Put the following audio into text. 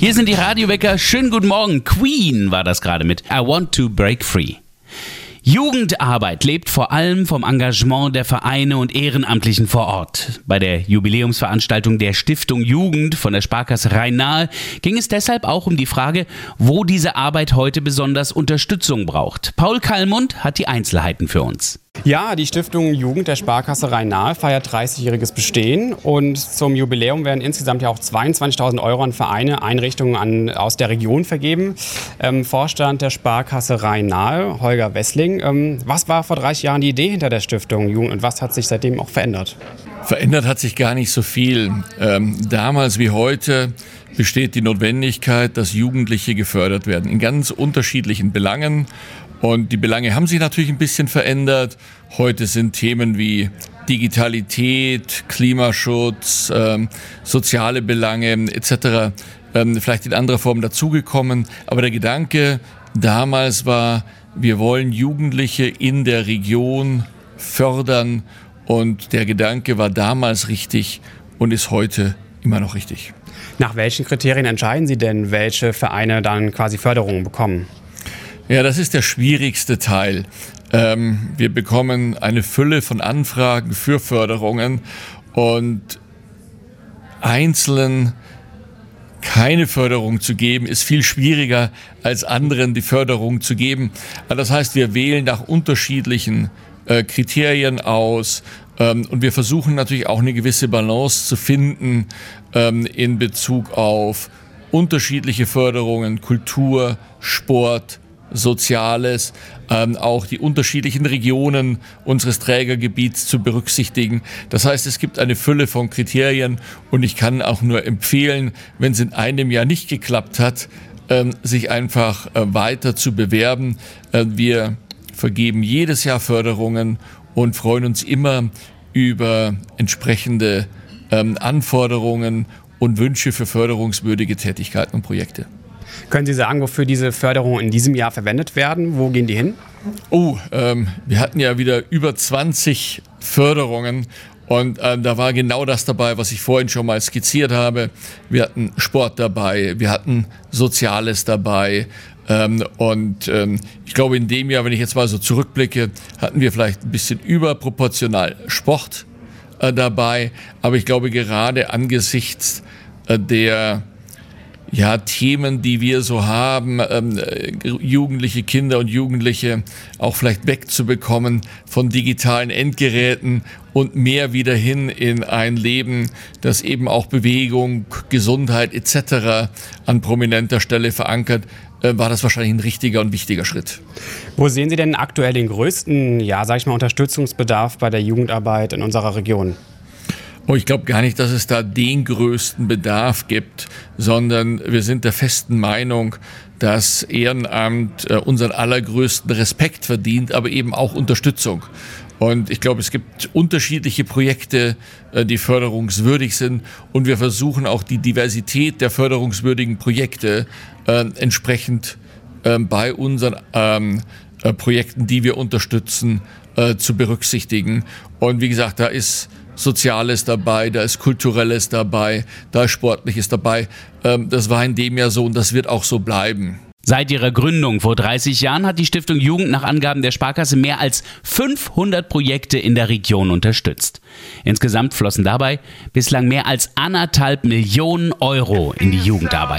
Hier sind die Radiowecker. Schönen guten Morgen. Queen war das gerade mit I Want to Break Free. Jugendarbeit lebt vor allem vom Engagement der Vereine und Ehrenamtlichen vor Ort. Bei der Jubiläumsveranstaltung der Stiftung Jugend von der Sparkasse Rhein-Nahe ging es deshalb auch um die Frage, wo diese Arbeit heute besonders Unterstützung braucht. Paul Kallmund hat die Einzelheiten für uns. Ja, die Stiftung Jugend der Sparkasse Rhein-Nahe feiert 30-jähriges Bestehen und zum Jubiläum werden insgesamt ja auch 22.000 € an Vereine, Einrichtungen aus der Region vergeben. Vorstand der Sparkasse Rhein-Nahe, Holger Wessling. Was war vor 30 Jahren die Idee hinter der Stiftung Jugend und was hat sich seitdem auch verändert? Verändert hat sich gar nicht so viel. Damals wie heute besteht die Notwendigkeit, dass Jugendliche gefördert werden in ganz unterschiedlichen Belangen. Und die Belange haben sich natürlich ein bisschen verändert. Heute sind Themen wie Digitalität, Klimaschutz, soziale Belange etc. Vielleicht in anderer Form dazugekommen. Aber der Gedanke damals war, wir wollen Jugendliche in der Region fördern. Und der Gedanke war damals richtig und ist heute immer noch richtig. Nach welchen Kriterien entscheiden Sie denn, welche Vereine dann quasi Förderungen bekommen? Ja, das ist der schwierigste Teil. Wir bekommen eine Fülle von Anfragen für Förderungen und einzelnen keine Förderung zu geben, ist viel schwieriger als anderen die Förderung zu geben. Das heißt, wir wählen nach unterschiedlichen Kriterien aus und wir versuchen natürlich auch eine gewisse Balance zu finden in Bezug auf unterschiedliche Förderungen, Kultur, Sport, Soziales, auch die unterschiedlichen Regionen unseres Trägergebiets zu berücksichtigen. Das heißt, es gibt eine Fülle von Kriterien und ich kann auch nur empfehlen, wenn es in einem Jahr nicht geklappt hat, sich einfach weiter zu bewerben. Wir vergeben jedes Jahr Förderungen und freuen uns immer über entsprechende Anforderungen und Wünsche für förderungswürdige Tätigkeiten und Projekte. Können Sie sagen, wofür diese Förderungen in diesem Jahr verwendet werden? Wo gehen die hin? Wir hatten ja wieder über 20 Förderungen und da war genau das dabei, was ich vorhin schon mal skizziert habe. Wir hatten Sport dabei, wir hatten Soziales dabei ich glaube in dem Jahr, wenn ich jetzt mal so zurückblicke, hatten wir vielleicht ein bisschen überproportional Sport dabei, aber ich glaube gerade angesichts der Themen, die wir so haben, jugendliche Kinder und Jugendliche auch vielleicht wegzubekommen von digitalen Endgeräten und mehr wieder hin in ein Leben, das eben auch Bewegung, Gesundheit etc. an prominenter Stelle verankert, war das wahrscheinlich ein richtiger und wichtiger Schritt. Wo sehen Sie denn aktuell den größten, Unterstützungsbedarf bei der Jugendarbeit in unserer Region? Ich glaube gar nicht, dass es da den größten Bedarf gibt, sondern wir sind der festen Meinung, dass Ehrenamt unseren allergrößten Respekt verdient, aber eben auch Unterstützung. Und ich glaube, es gibt unterschiedliche Projekte, die förderungswürdig sind und wir versuchen auch die Diversität der förderungswürdigen Projekte entsprechend bei unseren Projekten, die wir unterstützen, zu berücksichtigen. Und wie gesagt, da ist Soziales dabei, da ist Kulturelles dabei, da ist Sportliches dabei. Das war in dem Jahr so und das wird auch so bleiben. Seit ihrer Gründung vor 30 Jahren hat die Stiftung Jugend nach Angaben der Sparkasse mehr als 500 Projekte in der Region unterstützt. Insgesamt flossen dabei bislang mehr als 1,5 Millionen € in die Jugendarbeit.